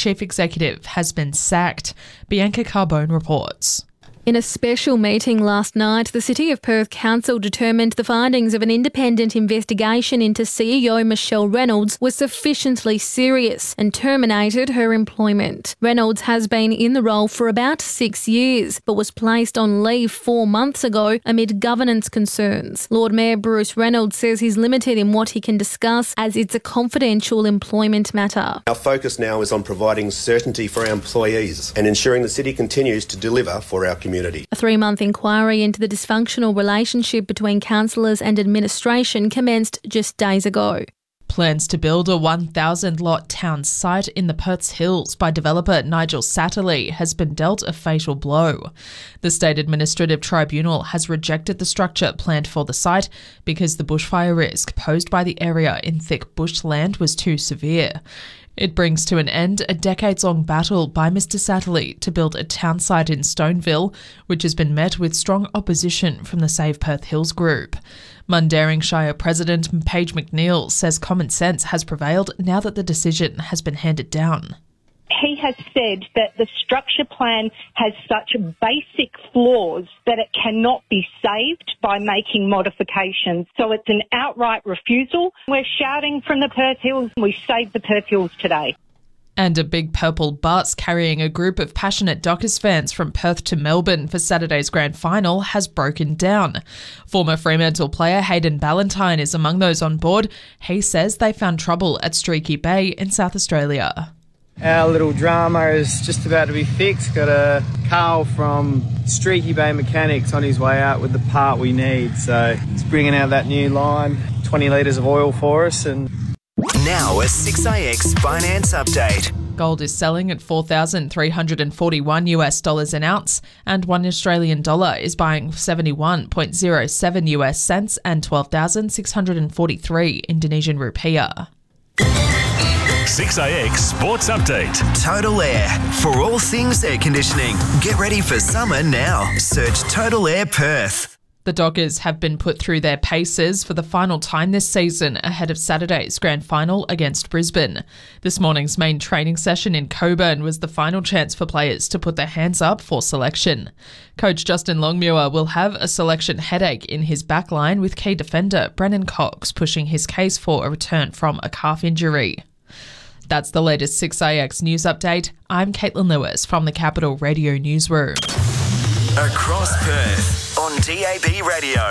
chief executive has been sacked. Bianca Carbone reports. In a special meeting last night, the City of Perth Council determined the findings of an independent investigation into CEO Michelle Reynolds was sufficiently serious and terminated her employment. Reynolds has been in the role for about 6 years, but was placed on leave 4 months ago amid governance concerns. Lord Mayor Bruce Reynolds says he's limited in what he can discuss as it's a confidential employment matter. Our focus now is on providing certainty for our employees and ensuring the city continues to deliver for our community. A 3-month inquiry into the dysfunctional relationship between councillors and administration commenced just days ago. Plans to build a 1,000-lot town site in the Perth's Hills by developer Nigel Satterley has been dealt a fatal blow. The State Administrative Tribunal has rejected the structure planned for the site because the bushfire risk posed by the area in thick bushland was too severe. It brings to an end a decades-long battle by Mr Satterley to build a town site in Stoneville, which has been met with strong opposition from the Save Perth Hills group. Mundaring Shire President Paige McNeil says common sense has prevailed now that the decision has been handed down. He has said that the structure plan has such basic flaws that it cannot be saved by making modifications. So it's an outright refusal. We're shouting from the Perth Hills, we saved the Perth Hills today. And a big purple bus carrying a group of passionate Dockers fans from Perth to Melbourne for Saturday's grand final has broken down. Former Fremantle player Hayden Ballantyne is among those on board. He says they found trouble at Streaky Bay in South Australia. Our little drama is just about to be fixed. Got a Carl from Streaky Bay Mechanics on his way out with the part we need. So it's bringing out that new line, 20 litres of oil for us. And now a 6IX finance update. Gold is selling at $4,341 an ounce, and $1 Australian dollar is buying 71.07 US cents and 12,643 Indonesian rupiah. 6IX Sports Update. Total Air. For all things air conditioning. Get ready for summer now. Search Total Air Perth. The Dockers have been put through their paces for the final time this season ahead of Saturday's grand final against Brisbane. This morning's main training session in Coburn was the final chance for players to put their hands up for selection. Coach Justin Longmuir will have a selection headache in his backline, with key defender Brennan Cox pushing his case for a return from a calf injury. That's the latest 6IX news update. I'm Caitlin Lewis from the Capital Radio Newsroom. Across Perth on DAB Radio.